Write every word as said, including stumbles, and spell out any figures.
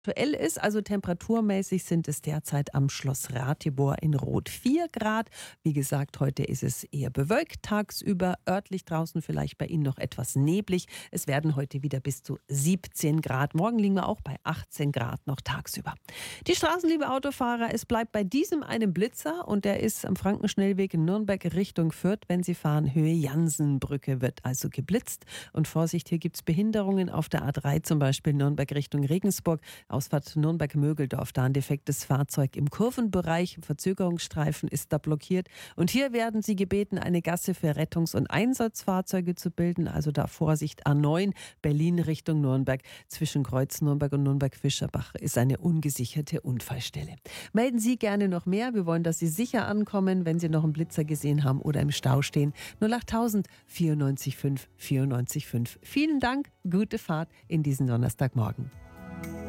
Aktuell ist, also temperaturmäßig sind es derzeit am Schloss Ratibor in Rot vier Grad. Wie gesagt, heute ist es eher bewölkt tagsüber, örtlich draußen vielleicht bei Ihnen noch etwas neblig. Es werden heute wieder bis zu siebzehn Grad. Morgen liegen wir auch bei achtzehn Grad noch tagsüber. Die Straßen, liebe Autofahrer, es bleibt bei diesem einem Blitzer und der ist am Frankenschnellweg in Nürnberg Richtung Fürth. Wenn Sie fahren, Höhe Jansenbrücke wird also geblitzt. Und Vorsicht, hier gibt es Behinderungen auf der A drei, zum Beispiel Nürnberg Richtung Regensburg. Ausfahrt Nürnberg-Mögeldorf, da ein defektes Fahrzeug im Kurvenbereich. Ein Verzögerungsstreifen ist da blockiert. Und hier werden Sie gebeten, eine Gasse für Rettungs- und Einsatzfahrzeuge zu bilden. Also da Vorsicht, A neun, Berlin Richtung Nürnberg. Zwischen Kreuz Nürnberg und Nürnberg-Fischerbach ist eine ungesicherte Unfallstelle. Melden Sie gerne noch mehr. Wir wollen, dass Sie sicher ankommen, wenn Sie noch einen Blitzer gesehen haben oder im Stau stehen. null acht tausend vierundneunzig fünf vierundneunzig fünf. Vielen Dank, gute Fahrt in diesen Donnerstagmorgen.